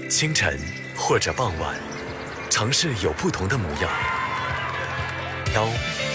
清晨或者傍晚，城市有不同的模样。挑